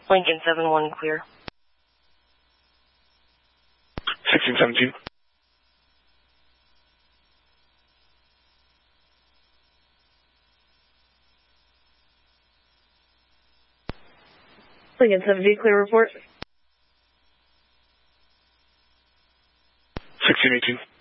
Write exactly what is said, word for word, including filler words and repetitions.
Lincoln seven one clear. sixteen seventeen. Lincoln seventeen clear report. sixteen eighteen.